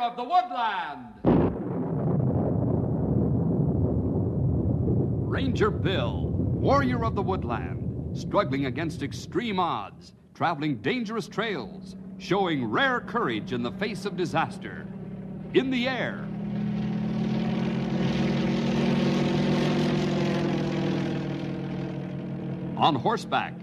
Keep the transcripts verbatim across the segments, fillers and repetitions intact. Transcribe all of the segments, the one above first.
of the woodland. Ranger Bill, warrior of the woodland, struggling against extreme odds, traveling dangerous trails, showing rare courage in the face of disaster. In the air. On horseback.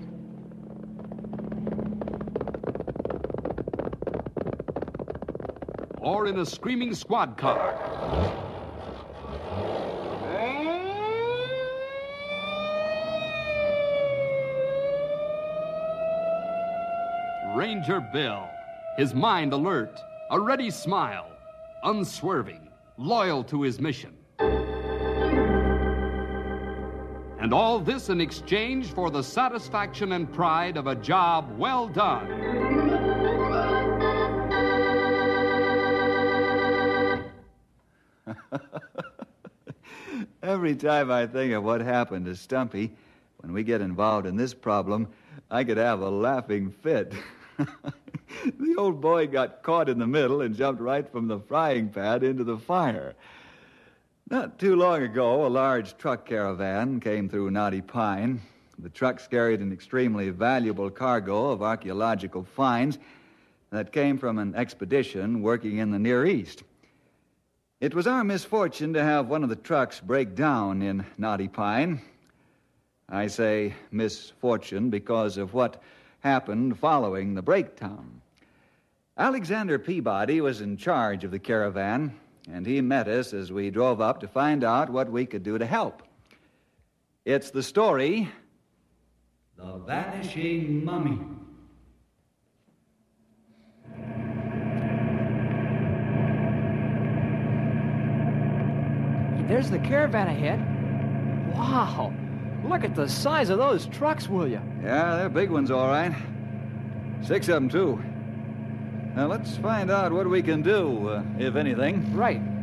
Or in a screaming squad car. Ranger Bill, his mind alert, a ready smile, unswerving, loyal to his mission. And all this in exchange for the satisfaction and pride of a job well done. Every time I think of what happened to Stumpy, when we get involved in this problem, I could have a laughing fit. The old boy got caught in the middle and jumped right from the frying pan into the fire. Not too long ago, a large truck caravan came through Knotty Pine. The trucks carried an extremely valuable cargo of archaeological finds that came from an expedition working in the Near East. It was our misfortune to have one of the trucks break down in Knotty Pine. I say misfortune because of what happened following the breakdown. Alexander Peabody was in charge of the caravan, and he met us as we drove up to find out what we could do to help. It's the story, The Vanishing Mummy. There's the caravan ahead. Wow! Look at the size of those trucks, will you? Yeah, they're big ones, all right. Six of them, too. Now, let's find out what we can do, uh, if anything. Right.